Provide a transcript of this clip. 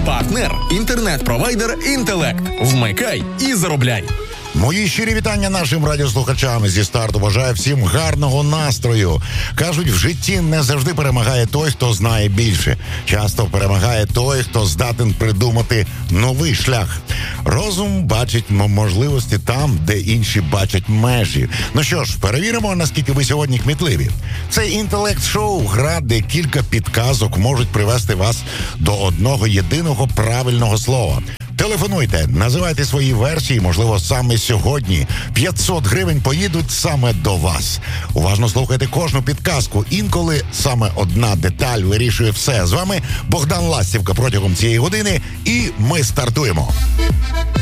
Партнер – інтернет-провайдер «Інтелект». Вмикай і заробляй. Мої щирі вітання нашим радіослухачам. Зі старту бажаю всім гарного настрою. Кажуть, в житті не завжди перемагає той, хто знає більше. Часто перемагає той, хто здатен придумати новий шлях. Розум бачить можливості там, де інші бачать межі. Ну що ж, перевіримо, наскільки ви сьогодні кмітливі. Це інтелект-шоу, гра, де кілька підказок можуть привести вас до одного єдиного правильного слова. Телефонуйте, називайте свої версії, можливо, саме сьогодні 500 гривень поїдуть саме до вас. Уважно слухайте кожну підказку, інколи саме одна деталь вирішує все. З вами Богдан Ластівка протягом цієї години, і ми стартуємо.